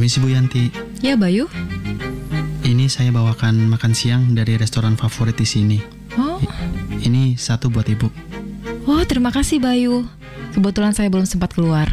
Permisi Bu Yanti. Ya, Bayu. Ini saya bawakan makan siang dari restoran favorit di sini. Oh, Ini satu buat Ibu. oh terima kasih Bayu. Kebetulan saya belum sempat keluar.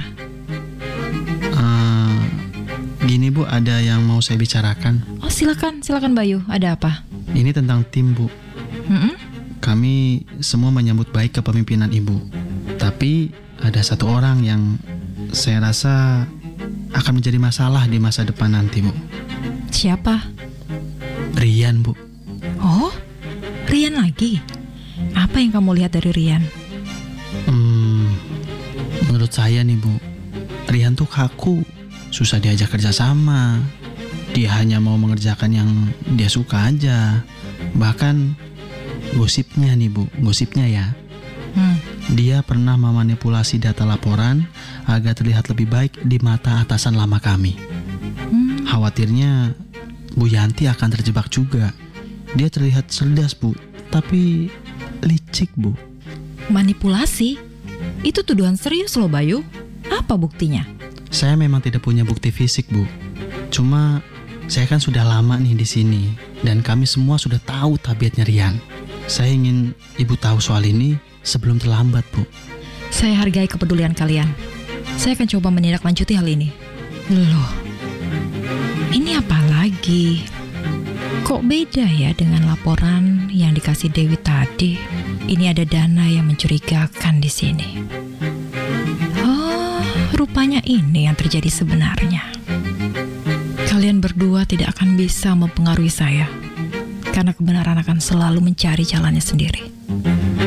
Gini Bu, ada yang mau saya bicarakan. Oh, silakan Bayu. Ada apa? Ini tentang tim Bu. Mm-mm. Kami semua menyambut baik kepemimpinan Ibu. Tapi ada satu orang yang saya rasa akan menjadi masalah di masa depan nanti Bu. Siapa? Rian Bu. Oh, Rian lagi. Apa yang kamu lihat dari Rian? Menurut saya nih Bu, Rian tuh kaku, susah diajak kerja sama. Dia hanya mau mengerjakan yang dia suka aja. Bahkan gosipnya nih Bu, gosipnya ya, dia pernah memanipulasi data laporan agar terlihat lebih baik di mata atasan lama kami. Khawatirnya Bu Yanti akan terjebak juga. Dia terlihat cerdas Bu, tapi licik Bu. Manipulasi? Itu tuduhan serius loh Bayu. Apa buktinya? Saya memang tidak punya bukti fisik Bu. Cuma saya kan sudah lama nih di sini dan kami semua sudah tahu tabiatnya Rian. Saya ingin Ibu tahu soal ini sebelum terlambat Bu. Saya hargai kepedulian kalian. Saya akan coba menindaklanjuti hal ini. Loh, ini apa lagi? Kok beda ya dengan laporan yang dikasih Dewi tadi? Ini ada dana yang mencurigakan di sini. Oh, rupanya ini yang terjadi sebenarnya. Kalian berdua tidak akan bisa mempengaruhi saya, karena kebenaran akan selalu mencari jalannya sendiri.